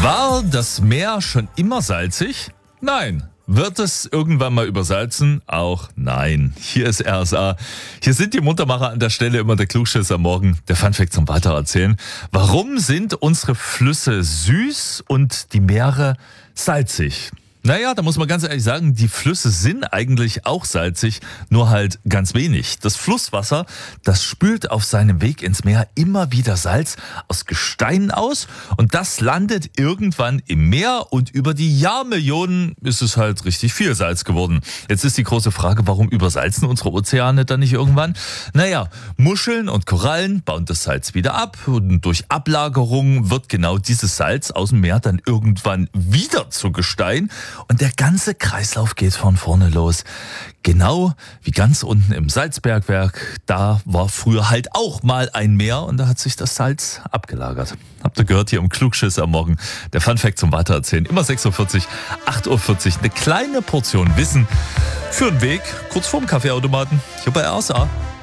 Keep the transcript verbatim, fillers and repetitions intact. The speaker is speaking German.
War das Meer schon immer salzig? Nein. Wird es irgendwann mal übersalzen? Auch nein. Hier ist R S A. Hier sind die Muntermacher an der Stelle, immer der Klugschiss am Morgen. Der Funfact zum Weitererzählen. Warum sind unsere Flüsse süß und die Meere salzig? Naja, da muss man ganz ehrlich sagen, die Flüsse sind eigentlich auch salzig, nur halt ganz wenig. Das Flusswasser, das spült auf seinem Weg ins Meer immer wieder Salz aus Gesteinen aus und das landet irgendwann im Meer und über die Jahrmillionen ist es halt richtig viel Salz geworden. Jetzt ist die große Frage, warum übersalzen unsere Ozeane dann nicht irgendwann? Naja, Muscheln und Korallen bauen das Salz wieder ab und durch Ablagerung wird genau dieses Salz aus dem Meer dann irgendwann wieder zu Gestein. Und der ganze Kreislauf geht von vorne los. Genau wie ganz unten im Salzbergwerk. Da war früher halt auch mal ein Meer und da hat sich das Salz abgelagert. Habt ihr gehört hier im Klugschiss am Morgen. Der Funfact zum Weitererzählen. Immer sechs Uhr vierzig, acht Uhr vierzig. Eine kleine Portion Wissen für den Weg kurz vorm Kaffeeautomaten. Hier bei R S A.